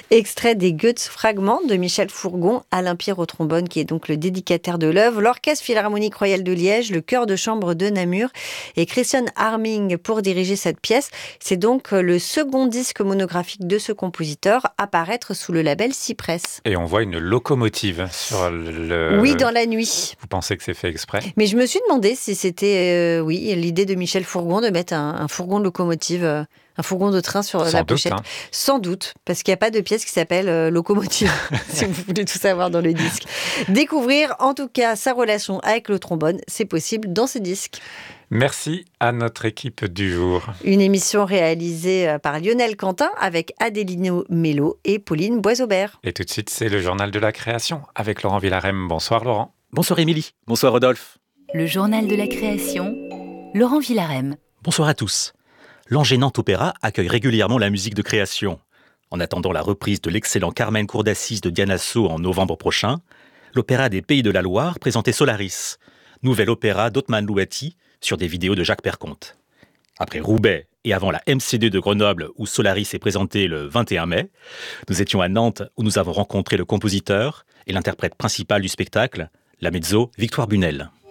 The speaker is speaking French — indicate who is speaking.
Speaker 1: Extrait des Goethe Fragments de Michel Fourgon, Alain Pierre au trombone, qui est donc le dédicataire de l'œuvre, l'Orchestre Philharmonique Royal de Liège, le Chœur de Chambre de Namur et Christian Harming pour diriger cette pièce. C'est donc le second disque monographique de ce compositeur à paraître sous le label Cypress.
Speaker 2: Et on voit une locomotive sur le...
Speaker 1: Oui, dans la nuit.
Speaker 2: Vous pensez que c'est fait exprès ?
Speaker 1: Mais je me suis demandé si c'était, l'idée de Michel Fourgon de mettre un fourgon de locomotive, un fourgon de train sur la pochette.
Speaker 2: Hein.
Speaker 1: Sans doute, parce qu'il n'y a pas de pièce qui s'appelle locomotive, si vous voulez tout savoir dans le disque. Découvrir en tout cas sa relation avec le trombone, c'est possible dans ce disque.
Speaker 2: Merci à notre équipe du jour.
Speaker 1: Une émission réalisée par Lionel Quentin avec Adélino Mello et Pauline Boisaubert.
Speaker 2: Et tout de suite, c'est le journal de la création avec Laurent Villarem. Bonsoir Laurent.
Speaker 3: Bonsoir Émilie. Bonsoir Rodolphe.
Speaker 4: Le journal de la création, Laurent Villarem.
Speaker 3: Bonsoir à tous. L'Angénant Opéra accueille régulièrement la musique de création. En attendant la reprise de l'excellent Carmen Cour d'Assises de Diana Sceaux en novembre prochain, l'Opéra des Pays de la Loire présentait Solaris, nouvel opéra d'Othman Louati sur des vidéos de Jacques Perconte. Après Roubaix et avant la MCD de Grenoble où Solaris est présenté le 21 mai, nous étions à Nantes où nous avons rencontré le compositeur et l'interprète principal du spectacle, la mezzo Victoire Bunel.